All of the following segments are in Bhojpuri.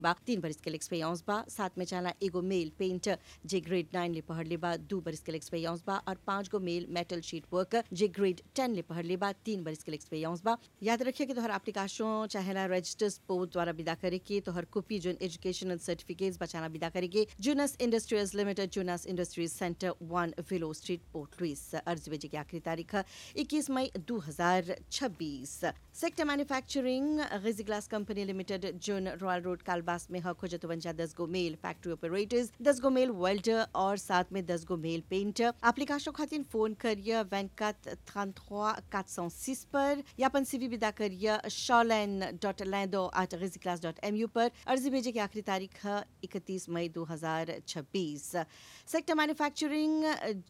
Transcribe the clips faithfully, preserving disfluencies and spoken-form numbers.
बा तीन बरिस के एक्सपीरियंस बा। साथ में चाहला एगो मेल पेंटर जे ग्रेड नाइन ले पढ़ ले बा दो बरिस के एक्सपीरियंस बा और पांच गो मेल मेटल शीट वर्कर जे ग्रेड टेन ले पढ़ ले बा तीन बरिस के एक्सपीरियंस बा। याद रखिए कि तोहर एप्लीकेशन चाहेला रजिस्टर्स पोस्ट द्वारा विदा करे के तोहर कॉपी जोन एजुकेशनल सर्टिफिकेट्स बचाना विदा करे के जूनस इंडस्ट्रीज लिमिटेड जूनस इंडस्ट्रीज सेंटर वन विलो स्ट्रीट पोर्ट लुइस। अर्जी भेजे की आखिरी तारीख इक्कीस मई दो हजार छब्बीस। Sector manufacturing गिजी glass company limited जोन रॉयल रोड कालबास में हक हो जतवंजा दस गो मेल फैक्ट्री ऑपरेटर्स दस गो मेल वेल्डर और साथ में दस गो मेल पेंटर। एप्लीकेशन खातिर फोन करिए vingt-quatre trente-trois quatre cent six पर या अपन सीवी विदा करिए charlene dot lando at riziclass dot m u पर। अर्जी भेजे की आखिरी तारीख है इकतीस मई दो हजार छब्बीस। Sector manufacturing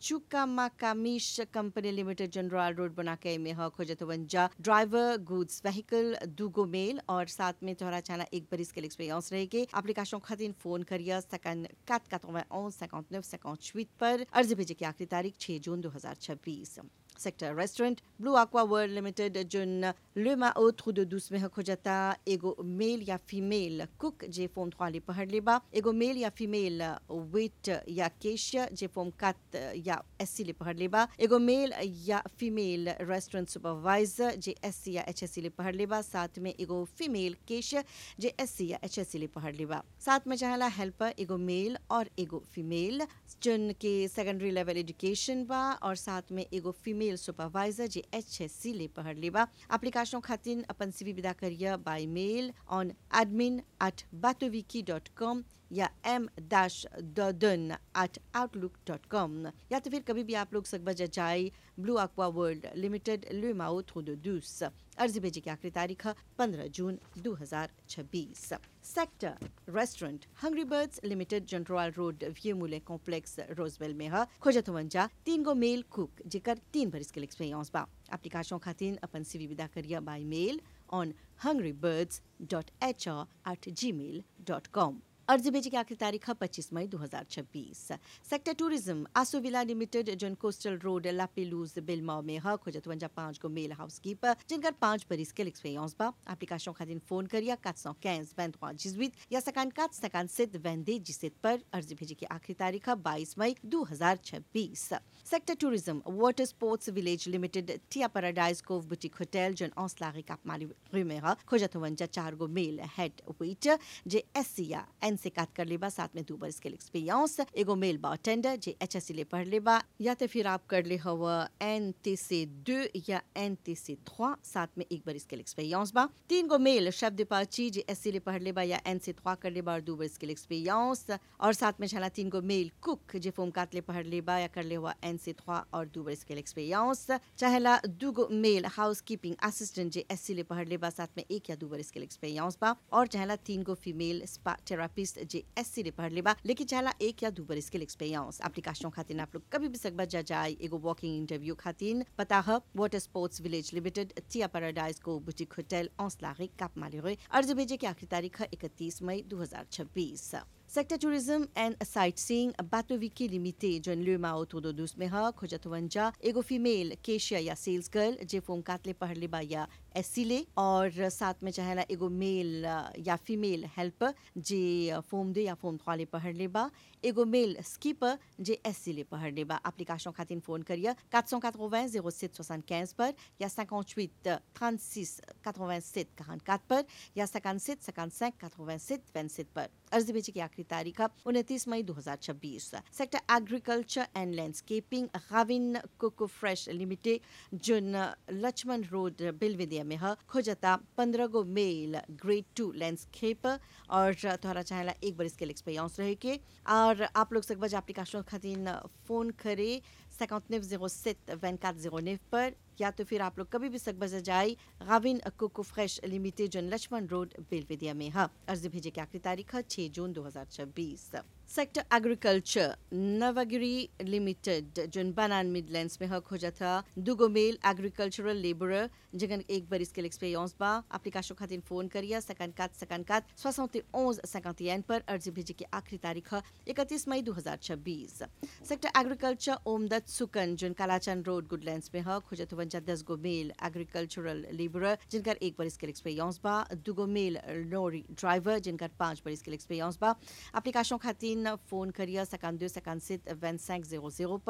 चुकामाकामिश company limited general road बनाके में हक हो जतवंजा ड्राइवर गुड्स व्हीकल दूगो मेल और साथ में तोहरा चाहना एक बरिस के एक्सपीरियंस रहेगी। एप्लीकेशन खातिर फोन करिए cinquante-quatre quatre-vingt-onze cinquante-neuf cinquante-huit पर। अर्जी भेजे की आखिरी तारीख छह जून दो हजार छब्बीस। Sector restaurant blue aqua world limited जोन लेमा ओ trou de douce में हक जाता एगो मेल या फीमेल कुक जे फॉर्म थ्वाली पढ़ लेबा एगो मेल या फीमेल वेट या केशिया जे फॉर्म कत या एससी ले पढ़ लेबा एगो मेल या फीमेल रेस्टोरेंट सुपरवाइजर जे एससी या एचएससी ले पढ़ लेबा साथ में एगो फीमेल केशिया जे एससी या एचएससी ले पढ़ लेबा साथ में चाहला हेल्पर एगो मेल और एगो फीमेल जोन के सेकेंडरी लेवल एजुकेशन बा और साथ में एगो फीमेल सुपरवाइजर जे एचएससी ले पढ़ लेबा। एप्लीकेशन खातिर अपन सीवी विदा करिए by mail on admin at batoviki dot com या m dash dodon at outlook dot com या तो फिर कभी भी आप लोग सकबजा जाए blue aqua world limited लेमाओ trou de douce। अर्जी भेजे की आखिरी तारीख है पंद्रह जून दो हजार छब्बीस। Sector restaurant hungry birds limited general road view मूले कॉम्प्लेक्स रोजवेल में है खोजतवंजा तीन गो मेल कुक जेकर तीन बरिस के एक्सपीरियंस बा। एप्लीकेशन खातिर अपन सीवी विदा करिए by mail on hungrybirds dot h r at gmail dot com। अर्जी भेजे की आखिरी तारीख है पच्चीस मई दो हजार छब्बीस। सेक्टर टूरिज्म आसोविला लिमिटेड जोन कोस्टल रोड लापेलूज बिलमाओ में है खोजतवंजा पांच गो मेल हाउसकीपर जिनकर पांच बरिस के एक्सपीरियंस बा। एप्लीकेशन खातिर फोन करिए quatre cent quinze vingt-trois dix-huit या cinquante-quatre cinquante-sept vingt-deux dix-sept पर। अर्जी भेजे की आखिरी तारीख है बाईस मई दो हजार छब्बीस। Sector tourism water sports village limited टिया पैराडाइज कोव बुटीक होटल जोन औसलागी कापमाली रु में है खोजतवंजा चार गो मेल हेड वेटर जे एससी एन से काट कर लेबा साथ में दो बरिस के एक्सपीरियंस एगो मेल बारटेंडर जे एचएससी ले पढ़ लेबा या तो फिर आप कर ले हवा एनटीसी दो या एनटीसी तीन साथ में एक बरिस के एक्सपीरियंस बा। तीन गो मेल शेफ de partie जे एससी ले पढ़ लेबा या एनसी तीन कर लेबा और दो बरिस के एक्सपीरियंस और साथ में छला तीन गो मेल कुक जे फॉर्म काट ले पढ़ लेबा या कर ले हुआ एनसी तीन और दो बरिस के एक्सपीरियंस चाहेला दो गो मेल हाउसकीपिंग असिस्टेंट जे एससी ले पढ़ लेबा साथ में एक या दो बरिस के एक्सपीरियंस बा और चाहेला तीन गो फीमेल स्पा थेरेपिस्ट जे एससी ले पढ़ लेबा लेकिन चाहला एक या दो बरिस के एक्सपीरियंस। एप्लीकेशन खातिर आप लोग कभी भी सकबा जा जाए एगो वॉकिंग इंटरव्यू खातिर पता है वाटर स्पोर्ट्स विलेज लिमिटेड टिया पैराडाइज को बुटीक होटल औसलागी कापमाली। अर्जी भेजे की आखिरी तारीख है इकतीस मई दो हजार छब्बीस। Sector tourism and sight seeing बाटोविकी limited zone लेमाओ trou de douce में है खोजतवंजा एगो फीमेल केशिया या सेल्स गर्ल जे फॉर्म काटले पढ़ लेबा या एससी ले और साथ में चाहेला एगो मेल या फीमेल हेल्पर जे फॉर्म दे या फॉर्म थ्वाले पढ़ लेबा एगो मेल स्कीपर जे एससी ले पढ़ लेबा। एप्लीकेशन खातिर फोन करिए quatre cent quatre-vingts zéro sept soixante-quinze पर या cinquante-huit trente-six quatre-vingt-sept quarante-quatre पर या cinquante-sept cinquante-cinq quatre-vingt-sept vingt-sept पर। अर्जी भेजे की आखिरी तारीख है उनतीस मई दो हजार छब्बीस। Sector agriculture and landscaping Ravin coco fresh limited zone Lakshman road बिलविदिया में है खोजता पंद्रह गो मेल ग्रेड टू लैंडस्केपर और तोहरा चाहेला एक बरिस के एक्सपीरियंस रहे के और आप लोग सकबज एप्लीकेशन खातिर फोन करे cinquante-neuf zéro sept vingt-quatre zéro neuf पर या तो फिर आप लोग कभी भी सकबज जाए राविन कोको फ्रेश लिमिटेड जोन लक्ष्मण रोड बेलवेदिया में है। अर्जी भेजे की आखिरी तारीख है छह जून दो हजार छब्बीस। सेक्टर एग्रीकल्चर नवागिरी लिमिटेड जोन बनान मिडलैंड्स में हक हो जाता दुगो मेल एग्रीकल्चरल लेबरर जगन एक बरिस के एक्सपीरियंस बा। एप्लीकेशन खातिर फोन करिए cinquante-quatre cinquante-quatre soixante et onze cinquante et un पर। अर्जी भेजे की आखिरी तारीख है इकतीस मई दो हजार छब्बीस। सेक्टर एग्रीकल्चर ओमदत सुकन जोन कालाचन रोड गुडलैंड्स में हक हो जाता जा दस गो मेल एग्रीकल्चरल लेबरर जिनकर एक बरिस के एक्सपीरियंस बा, दुगो मेल लॉरी ड्राइवर जिनकर पाँच बरिस के एक्सपीरियंस बा। एप्लीकेशन खातिर फोन करिए cinquante-deux cinquante-sept vingt-cinq zéro zéro पर।